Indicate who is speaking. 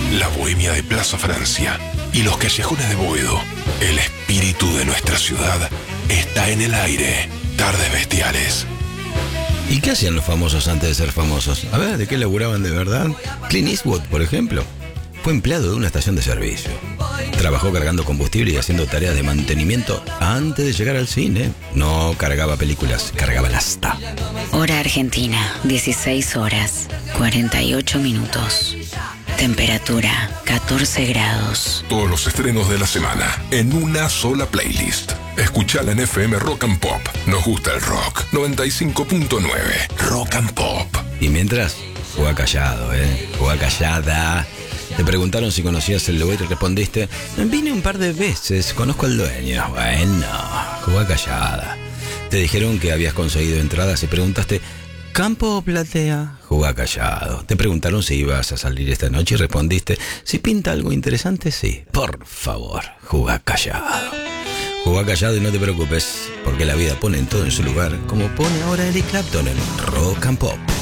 Speaker 1: la bohemia de Plaza Francia y los callejones de Boedo. El espíritu de nuestra ciudad está en el aire. Tardes Bestiales.
Speaker 2: ¿Y qué hacían los famosos antes de ser famosos? A ver, ¿de qué laburaban de verdad? Clint Eastwood, por ejemplo, fue empleado de una estación de servicio. Trabajó cargando combustible y haciendo tareas de mantenimiento antes de llegar al cine. No cargaba películas, cargaba nafta.
Speaker 3: Hora Argentina, 16 horas, 48 minutos. Temperatura, 14 grados.
Speaker 1: Todos los estrenos de la semana en una sola playlist. Escuchala en FM Rock and Pop. Nos gusta el rock. 95.9 Rock and Pop.
Speaker 2: Y mientras, juega callado, juega callada. Te preguntaron si conocías el lugar y respondiste: vine un par de veces, conozco al dueño. Bueno, juega callada. Te dijeron que habías conseguido entradas y preguntaste: ¿campo o platea? Jugá callado. Te preguntaron si ibas a salir esta noche y respondiste: si pinta algo interesante, sí. Por favor, jugá callado. Jugá callado y no te preocupes, porque la vida pone todo en su lugar, como pone ahora Eric Clapton en Rock and Pop.